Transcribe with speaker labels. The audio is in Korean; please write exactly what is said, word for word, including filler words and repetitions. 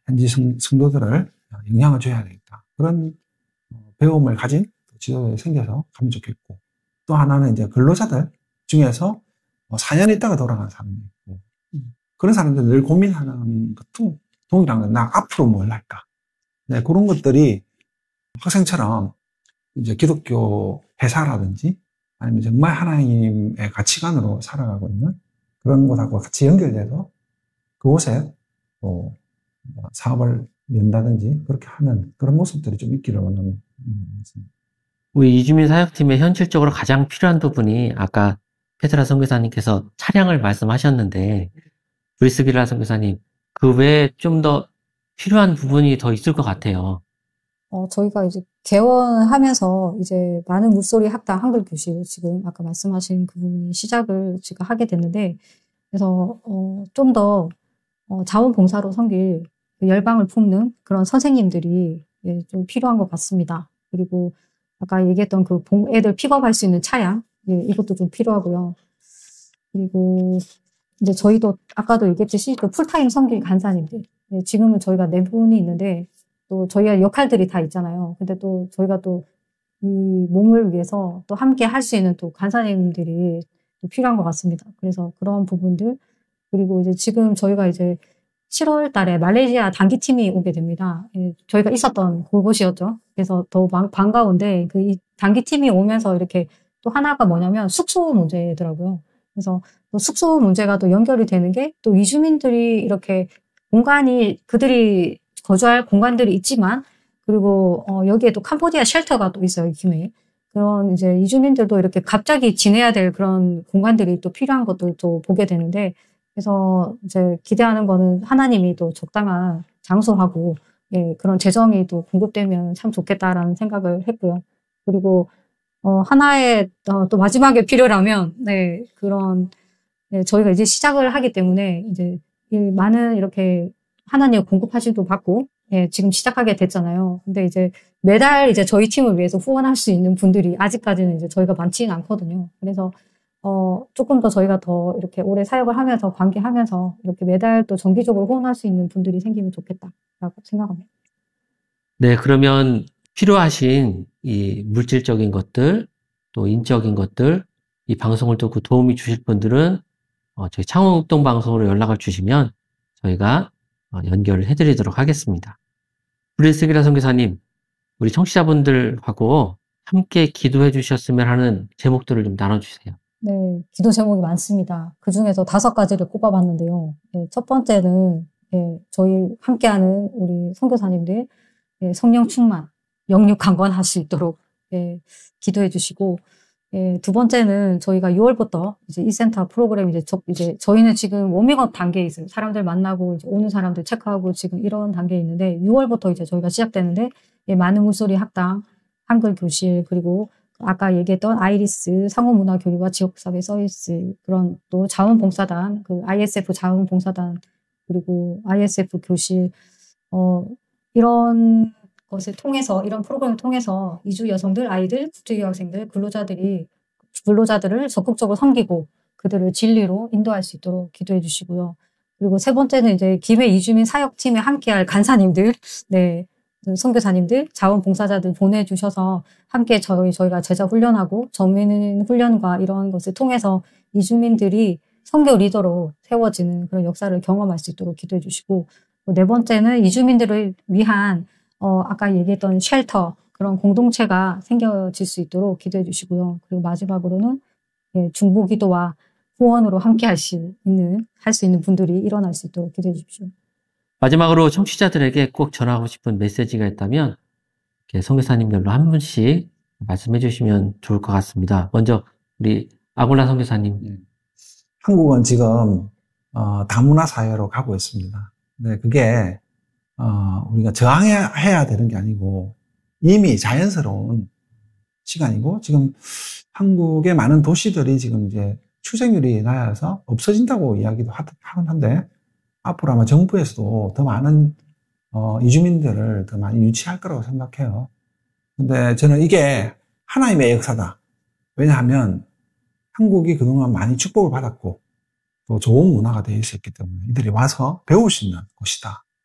Speaker 1: 현지 성, 성도들을 영향을 줘야 되겠다. 그런 배움을 가진 지도자들이 생겨서 가면 좋겠고, 또 하나는 이제 근로자들 중에서 사 년 있다가 돌아가는 사람이 있고, 그런 사람들 늘 고민하는 것도 동일한 건, 나 앞으로 뭘 할까? 네, 그런 것들이 학생처럼 이제 기독교 회사라든지 아니면 정말 하나님의 가치관으로 살아가고 있는 그런 곳하고 같이 연결돼서 그곳에 또 사업을 연다든지 그렇게 하는 그런 모습들이 좀 있기를 원하는 것입니다.
Speaker 2: 우리 이주민 사역팀에 현실적으로 가장 필요한 부분이 아까 페트라 선교사님께서 차량을 말씀하셨는데, 브리스길라 선교사님, 그 외에 좀 더 필요한 부분이 더 있을 것 같아요.
Speaker 3: 어, 저희가 이제 개원하면서 이제 많은 물소리 학당 한글 교실, 지금 아까 말씀하신 그 부분이 시작을 지금 하게 됐는데, 그래서 어, 좀 더 어, 자원봉사로 섬길 열방을 품는 그런 선생님들이 예, 좀 필요한 것 같습니다. 그리고 아까 얘기했던 그 봉, 애들 픽업할 수 있는 차량, 예, 이것도 좀 필요하고요. 그리고 이제 저희도 아까도 얘기했듯이 그 풀타임 섬길 간사님들, 예, 지금은 저희가 네 분이 있는데 또 저희가 역할들이 다 있잖아요. 근데 또 저희가 또 이 몸을 위해서 또 함께 할 수 있는 또 간사님들이 또 필요한 것 같습니다. 그래서 그런 부분들, 그리고 이제 지금 저희가 이제 칠월 달에 말레이시아 단기팀이 오게 됩니다. 예, 저희가 있었던 그곳이었죠. 그래서 더 반가운데 그 이 단기팀이 오면서 이렇게 또 하나가 뭐냐면 숙소 문제더라고요. 그래서 또 숙소 문제가 또 연결이 되는 게 또 이주민들이 이렇게 공간이 그들이 거주할 공간들이 있지만, 그리고 어 여기에 또 캄보디아 쉘터가 또 있어요, 김해에. 그런 이제 이주민들도 이렇게 갑자기 지내야 될 그런 공간들이 또 필요한 것들도 보게 되는데, 그래서 이제 기대하는 거는 하나님이 또 적당한 장소하고 예, 그런 재정이 또 공급되면 참 좋겠다라는 생각을 했고요. 그리고 어 하나의 어, 또 마지막에 필요라면 네, 그런 네, 저희가 이제 시작을 하기 때문에 이제 이 많은 이렇게 하나님 공급하심도 받고 예, 지금 시작하게 됐잖아요. 근데 이제 매달 이제 저희 팀을 위해서 후원할 수 있는 분들이 아직까지는 이제 저희가 많지는 않거든요. 그래서 어, 조금 더 저희가 더 이렇게 오래 사역을 하면서, 관계하면서, 이렇게 매달 또 정기적으로 후원할 수 있는 분들이 생기면 좋겠다라고 생각합니다.
Speaker 2: 네, 그러면 필요하신 이 물질적인 것들, 또 인적인 것들, 이 방송을 듣고 도움이 주실 분들은 어, 저희 창원극동 방송으로 연락을 주시면 저희가 어, 연결을 해드리도록 하겠습니다. 브리스길라 선교사님, 우리 청취자분들하고 함께 기도해 주셨으면 하는 제목들을 좀 나눠주세요.
Speaker 3: 네, 기도 제목이 많습니다. 그 중에서 다섯 가지를 꼽아봤는데요. 네, 첫 번째는 네, 저희 함께하는 우리 선교사님들 네, 성령 충만, 영육 강건할 수 있도록 네, 기도해 주시고, 네, 두 번째는 저희가 유월부터 이제 이 센터 프로그램 이제 저, 이제 저희는 지금 워밍업 단계에 있어요. 사람들 만나고 이제 오는 사람들 체크하고 지금 이런 단계에 있는데, 유월부터 이제 저희가 시작되는데, 예, 많은 물소리 학당, 한글 교실, 그리고 아까 얘기했던 아이리스 상호문화교류와 지역사회 서비스, 그런 또 자원봉사단, 그 아이에스에프 자원봉사단, 그리고 아이에스에프 교실, 어, 이런 것을 통해서, 이런 프로그램을 통해서 이주 여성들, 아이들, 국제유학생들, 근로자들이, 근로자들을 적극적으로 섬기고 그들을 진리로 인도할 수 있도록 기도해 주시고요. 그리고 세 번째는 이제 김해 이주민 사역팀에 함께할 간사님들, 네. 선교사님들, 자원봉사자들 보내주셔서 함께 저희, 저희가 제자 훈련하고 전민 훈련과 이러한 것을 통해서 이주민들이 선교 리더로 세워지는 그런 역사를 경험할 수 있도록 기도해 주시고, 네 번째는 이주민들을 위한, 어, 아까 얘기했던 쉘터, 그런 공동체가 생겨질 수 있도록 기도해 주시고요. 그리고 마지막으로는 예, 중보 기도와 후원으로 함께 할 수 있는, 할 수 있는 분들이 일어날 수 있도록 기도해 주십시오.
Speaker 2: 마지막으로 청취자들에게 꼭 전하고 싶은 메시지가 있다면 선교사님들로 한 분씩 말씀해 주시면 좋을 것 같습니다. 먼저 우리 아골라 선교사님.
Speaker 1: 네. 한국은 지금 어, 다문화 사회로 가고 있습니다. 네, 그게 어, 우리가 저항해야 되는 게 아니고 이미 자연스러운 시간이고, 지금 한국의 많은 도시들이 지금 이제 출생률이 낮아서 없어진다고 이야기도 하긴 한데, 앞으로 아마 정부에서도 더 많은 어, 이주민들을 더 많이 유치할 거라고 생각해요. 근데 저는 이게 하나님의 역사다. 왜냐하면 한국이 그동안 많이 축복을 받았고 또 좋은 문화가 되어 있었기 때문에 이들이 와서 배울 수 있는 곳이다.